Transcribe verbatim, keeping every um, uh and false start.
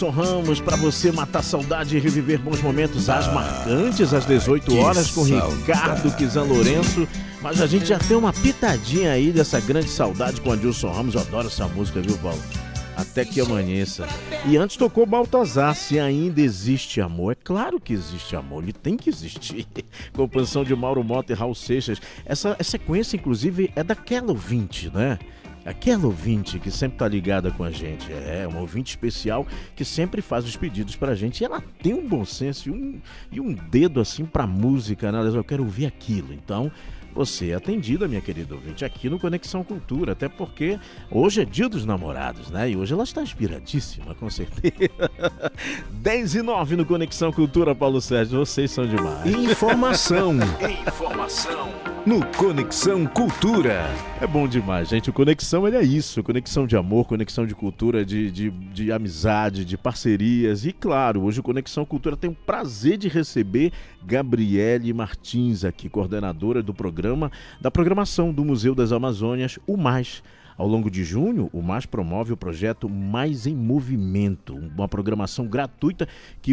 Ramos, para você matar a saudade e reviver bons momentos, as marcantes às dezoito horas com Ricardo Kizan Lourenço. Mas a gente já tem uma pitadinha aí dessa grande saudade com Adilson Ramos. Eu adoro essa música, viu, Paulo? Até que amanheça. E antes tocou Baltazar, Se Ainda Existe Amor. É claro que existe amor, ele tem que existir. Composição de Mauro Mota e Raul Seixas. Essa, essa sequência, inclusive, é daquela ouvinte, né? Aquela ouvinte que sempre tá ligada com a gente. É, uma ouvinte especial que sempre faz os pedidos pra gente. E ela tem um bom senso e um, e um dedo assim pra música, né? Eu quero ouvir aquilo. Então, você é atendida, minha querida ouvinte, aqui no Conexão Cultura. Até porque hoje é dia dos namorados, né? E hoje ela está inspiradíssima, com certeza. dez e nove no Conexão Cultura, Paulo Sérgio. Vocês são demais. Informação. Informação. No Conexão Cultura. É bom demais, gente. O Conexão, ele é isso. Conexão de amor, conexão de cultura, de, de, de amizade, de parcerias. E claro, hoje o Conexão Cultura tem o prazer de receber Gabriele Martins aqui, coordenadora do programa, da programação do Museu das Amazônias, o Mais. Ao longo de junho, o Mais promove o projeto Mais em Movimento, uma programação gratuita que